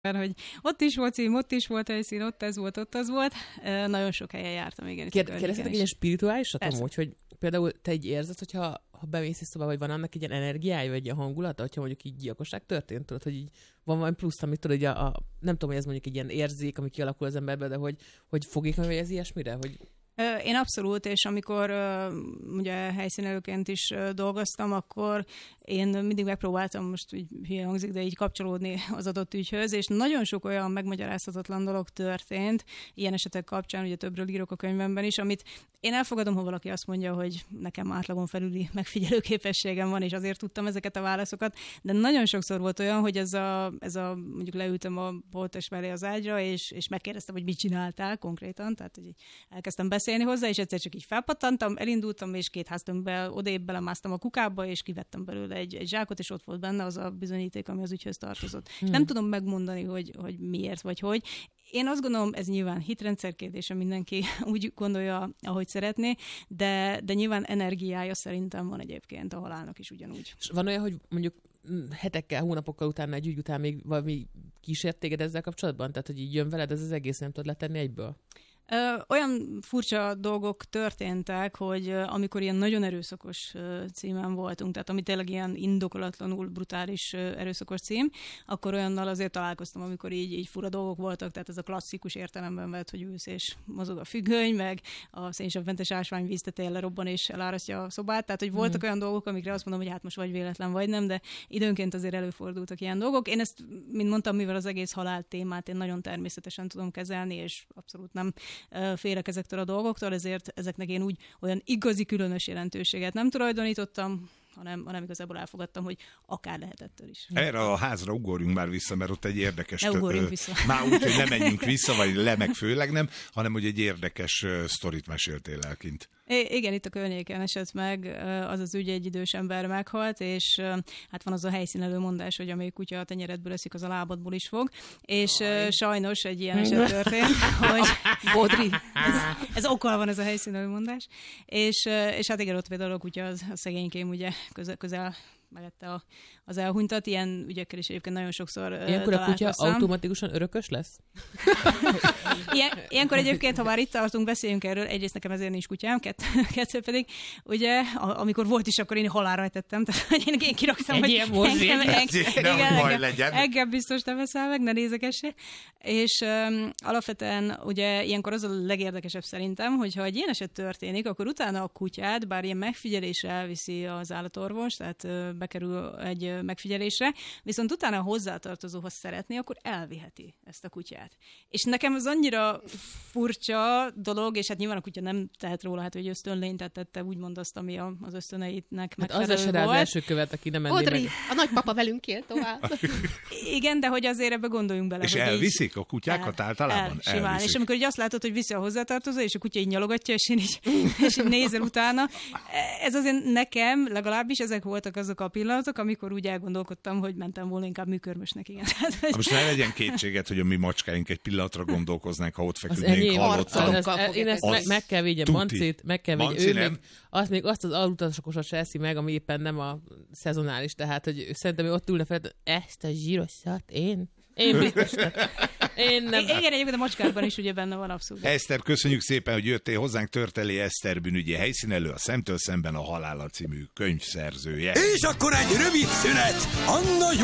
hogy ott is volt cím, ott is volt helyszín, ott ez volt, ott az volt. Nagyon sok helyen jártam, igen. Kérdeztetek ilyen spirituálisat amúgy, hogy például te így érzed, hogyha bemész egy szobába, vagy van annak egy ilyen energiája, vagy egy ilyen hangulata, hogyha mondjuk így gyilkosság történt, tudod, hogy így van valami plusz, amit tudod, hogy nem tudom, hogy ez mondjuk egy ilyen érzék, ami kialakul az emberbe, de hogy fogékony vagy ez ilyesmire, hogy... Én abszolút, és amikor ugye helyszínelőként is dolgoztam, akkor én mindig megpróbáltam, most úgy hülye hangzik, de így kapcsolódni az adott ügyhöz, és nagyon sok olyan megmagyarázhatatlan dolog történt, ilyen esetek kapcsán, ugye többről írok a könyvemben is, amit én elfogadom, ha valaki azt mondja, hogy nekem átlagon felüli megfigyelő képességem van, és azért tudtam ezeket a válaszokat, de nagyon sokszor volt olyan, hogy ez a mondjuk leültem a holttest mellé az ágyra, és megkérdeztem, hogy mit csináltál konkrétan, tehát hogy elkezdtem beszélni hozzá, és egyszer csak így felpattantam, elindultam, és 2 háztömbben odébb belemásztam a kukába, és kivettem belőle egy zsákot, és ott volt benne az a bizonyíték, ami az ügyhöz tartozott. És nem tudom megmondani, hogy miért, vagy hogy. Én azt gondolom, ez nyilván hitrendszer kérdése, mindenki úgy gondolja, ahogy szeretné, de nyilván energiája szerintem van egyébként a halálnak is ugyanúgy. És van olyan, hogy mondjuk hetekkel, hónapokkal utána, egy ügy után még valami kísért téged ezzel kapcsolatban? Tehát, hogy így jön veled ez az egész, nem tudod letenni egyből? Olyan furcsa dolgok történtek, hogy amikor ilyen nagyon erőszakos címen voltunk, tehát ami tényleg ilyen indokolatlanul brutális erőszakos cím, akkor olyannal azért találkoztam, amikor így fura dolgok voltak, tehát ez a klasszikus értelemben vett, hogy ülsz és mozog a függöny, meg a szénsavmentes ásványvíz tetején lerobban és elárasztja a szobát, tehát hogy voltak olyan dolgok, amikre azt mondom, hogy hát most vagy véletlen, vagy nem, de időnként azért előfordultak ilyen dolgok. Én ezt, mint mondtam, mivel az egész halál témát én nagyon természetesen tudom kezelni, és abszolút nem félek ezektől a dolgoktól, ezért ezeknek én úgy olyan igazi különös jelentőséget nem tulajdonítottam, hanem igazából elfogadtam, hogy akár lehetettől is. Erre a házra ugorjunk már vissza, mert ott egy érdekes... Ne ugorjunk vissza. Már úgy, hogy ne menjünk vissza, vagy meg főleg nem, hanem hogy egy érdekes sztorit meséltél el kint. Igen, itt a környéken esett meg az ügy, egy idős ember meghalt, és hát van az a helyszínelő mondás, hogy amelyik kutya a tenyeredből eszik, az a lábadból is fog, és sajnos egy ilyen eset történt, hogy Bodri, ez okkal van ez a helyszínelő mondás, és hát igen, ott például a kutya a szegénykém ugye közel mellette az elhunytat, ilyen ügyekkel is egyébként nagyon sokszor ilyenkor a kutya automatikusan örökös lesz? Ilyenkor egyébként, ha már itt tartunk, beszéljünk erről, egyrészt nekem ezért nincs kutyám, kettő pedig, ugye, amikor volt is, akkor én halálra tettem, tehát én kiraktam, egy hogy ilyen morzsé. engem biztos nem veszel meg, ne nézegesse. És alapvetően ugye ilyenkor az a legérdekesebb szerintem, hogyha egy ilyen eset történik, akkor utána a kutyát, bár ilyen megfigyelésre elviszi az állatorvos, tehát bekerül egy megfigyelésre, viszont utána a hozzátartozóhoz szeretné, akkor elviheti ezt a kutyát. És nekem az annyira furcsa dolog, és hát nyilván a kutya nem tehet róla, hát hogy ösztönlényt tette úgymond azt, ami az ösztöneitnek megfelelő az volt. Az első követ, aki nem menné meg. A nagypapa velünk él tovább. Igen, de hogy azért ebbe gondoljunk bele. És elviszik a kutyákat általában? Simán. És amikor így azt látod, hogy viszi a hozzátartozó, és a kutya így nyalogatja, és én így nézel utána. Ez azért nekem, legalábbis ezek voltak azok a pillanatok, amikor úgy elgondolkodtam, hogy mentem volna inkább műkörmösnek. Igen. Most ne legyen kétséged, hogy a mi macskáink egy pillanatra gondolkoznánk, ha ott feküdnénk halottan. Én ezt meg kell védjem Mancit, meg kell védjem. Ő azt az alutasokosat eszi meg, ami éppen nem a szezonális, tehát hogy szerintem ő ott ülne fel, ezt a zsírossat én biztos nem. Én nem. Igen, egyébként a macskádban is ugye benne van abszolút. Eszter, köszönjük szépen, hogy jöttél hozzánk. Törteli Eszter bűnügyi helyszínelő, a Szemtől szemben a halála című könyv szerzője. És akkor egy rövid szünet. Anna